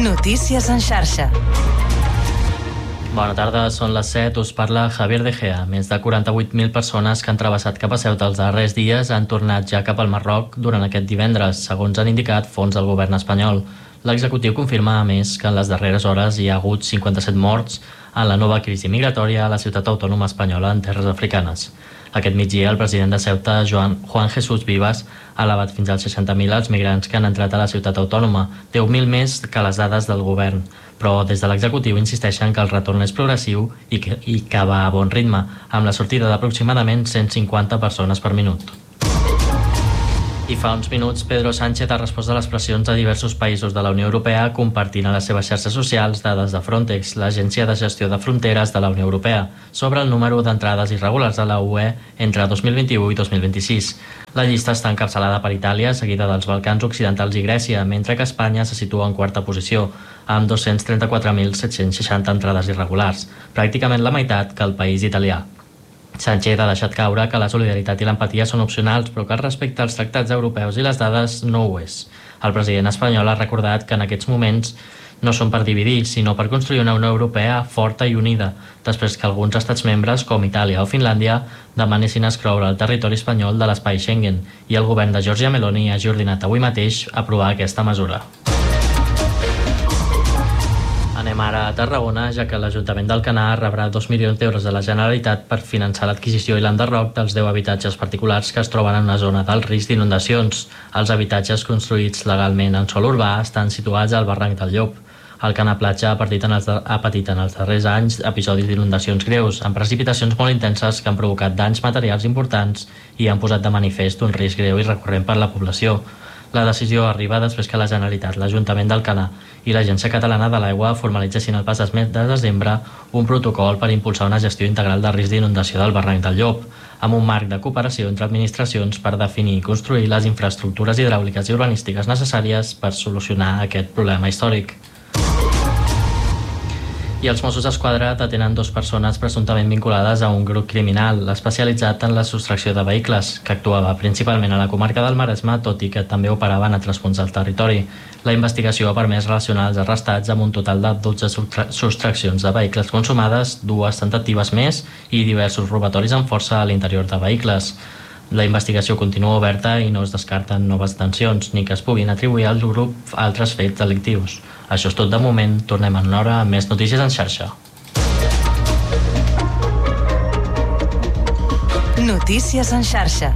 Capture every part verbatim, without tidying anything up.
Notícies en xarxa. Bona tarda, són les set, us parla Javier De Gea. Més de quaranta-vuit mil persones que han travessat cap a Ceuta els darrers dies han tornat ja cap al Marroc durant aquest divendres, segons han indicat fons del govern espanyol. L'executiu confirma, a més, que en les darreres hores hi ha hagut cinquanta-set morts en la nova crisi migratòria a la ciutat autònoma espanyola en terres africanes. Aquest migdia, el president de Ceuta, Joan, Juan Jesús Vivas, ha elevat fins als seixanta mil els migrants que han entrat a la ciutat autònoma, deu mil més que les dades del govern. Però des de l'executiu insisteixen que el retorn és progressiu i que, i que va a bon ritme, amb la sortida d'aproximadament cent cinquanta persones per minut. I fa uns minuts, Pedro Sánchez ha respost a les pressions de diversos països de la Unió Europea compartint a les seves xarxes socials dades de Frontex, l'Agència de Gestió de Fronteres de la Unió Europea, sobre el número d'entrades irregulars a la U E entre dos mil vint-i-u i dos mil vint-i-sis. La llista està encapçalada per Itàlia, seguida dels Balcans Occidentals i Grècia, mentre que Espanya se situa en quarta posició, amb dos-cents trenta-quatre mil set-cents seixanta entrades irregulars, pràcticament la meitat que el país italià. Sánchez ha deixat caure que la solidaritat i l'empatia són opcionals, però que el respecte als tractats europeus i les dades no ho és. El president espanyol ha recordat que en aquests moments no són per dividir, sinó per construir una Unió Europea forta i unida, després que alguns estats membres, com Itàlia o Finlàndia, demanessin excloure el territori espanyol de l'espai Schengen, i el govern de Giorgia Meloni hagi ordinat avui mateix aprovar aquesta mesura. Anem ara a Tarragona, ja que l'Ajuntament d'Alcanar rebrà dos milions d'euros de la Generalitat per finançar l'adquisició i l'enderroc dels deu habitatges particulars que es troben en una zona d'alt risc d'inundacions. Els habitatges construïts legalment en sòl urbà estan situats al barranc del Llop. Alcanar Platja ha patit, en els, ha patit en els darrers anys episodis d'inundacions greus, amb precipitacions molt intenses que han provocat danys materials importants i han posat de manifest un risc greu i recurrent per la població. La decisió arriba després que la Generalitat, l'Ajuntament d'Alcanar i l'Agència Catalana de l'Aigua formalitzessin el passat mes de desembre un protocol per impulsar una gestió integral de risc d'inundació del barranc del Llop, amb un marc de cooperació entre administracions per definir i construir les infraestructures hidràuliques i urbanístiques necessàries per solucionar aquest problema històric. I els Mossos d'Esquadra detenen dues persones presumptament vinculades a un grup criminal especialitzat en la sostracció de vehicles, que actuava principalment a la comarca del Maresme, tot i que també operava en altres punts del territori. La investigació ha permès relacionar els arrestats amb un total de dotze sostraccions de vehicles consumades, dues tentatives més i diversos robatoris amb força a l'interior de vehicles. La investigació continua oberta i no es descarten noves detencions ni que es puguin atribuir al grup altres fets delictius. Això és tot de moment. Tornem en una hora amb més notícies en xarxa. Notícies en xarxa.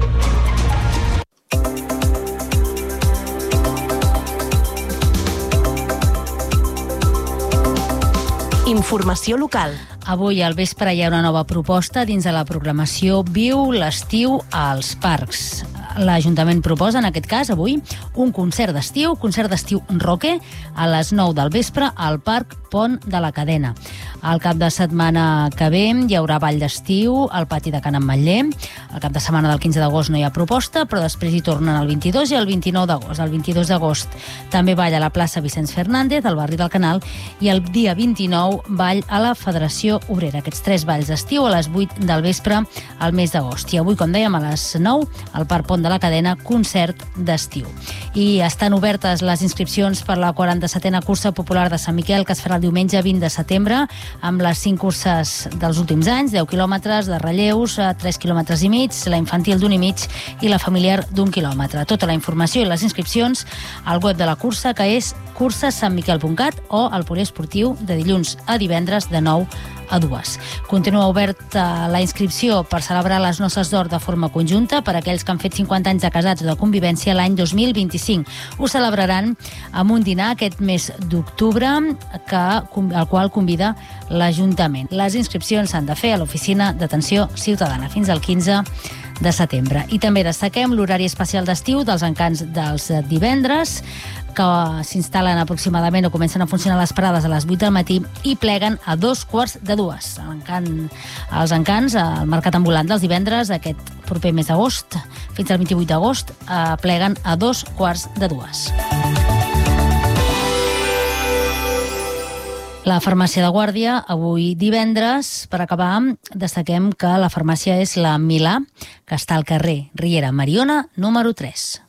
Informació local. Avui al vespre hi ha una nova proposta dins de la programació Viu l'estiu als parcs. L'Ajuntament proposa, en aquest cas, avui, un concert d'estiu, concert d'estiu roque, a les nou del vespre al Parc Pont de la Cadena. Al cap de setmana que ve hi haurà ball d'estiu al pati de Can Ametller. Al cap de setmana del quinze d'agost no hi ha proposta, però després hi tornen el vint-i-dos i el vint-i-nou d'agost. El vint-i-dos d'agost també ball a la plaça Vicenç Fernández, al barri del Canal, i el dia vint-i-nou ball a la Federació Obrera. Aquests tres balls d'estiu a les vuit del vespre al mes d'agost. I avui, com dèiem, a les nou, al Parc Pont de la Cadena, concert d'estiu. I estan obertes les inscripcions per la quaranta-setena cursa popular de Sant Miquel, que es farà el diumenge vint de setembre, amb les cinc curses dels últims anys, deu quilòmetres de relleus, tres quilòmetres i mig, la infantil d'un i mig i la familiar d'un quilòmetre. Tota la informació i les inscripcions al web de la cursa, que és cursa sant miquel punt cat, o al poliesportiu de dilluns a divendres de nou a dues. Continua oberta la inscripció per celebrar les noces d'or de forma conjunta per a aquells que han fet cinquanta anys de casats o de convivència l'any dos mil vint-i-cinc. Ho celebraran amb un dinar aquest mes d'octubre, que, al qual convida l'Ajuntament. Les inscripcions s'han de fer a l'Oficina d'Atenció Ciutadana fins al quinze de setembre. I també destaquem l'horari especial d'estiu dels encants dels divendres, que s'instal·len aproximadament o comencen a funcionar les parades a les vuit del matí i pleguen a dos quarts de dues. L'encant, els encants al mercat ambulant dels divendres, aquest proper mes d'agost, fins al vint-i-vuit d'agost, eh, pleguen a dos quarts de dues. La farmàcia de Guàrdia, avui divendres, per acabar, destaquem que la farmàcia és la Milà, que està al carrer Riera Mariona, número tres.